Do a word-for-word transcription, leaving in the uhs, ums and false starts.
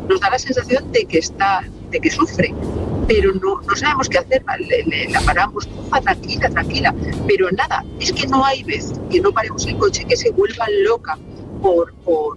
nos da la sensación de que está, de que sufre, pero no, no sabemos qué hacer, le, le, la paramos, Puja, tranquila, tranquila, pero nada, es que no hay vez que no paremos el coche, que se vuelva loca por, por,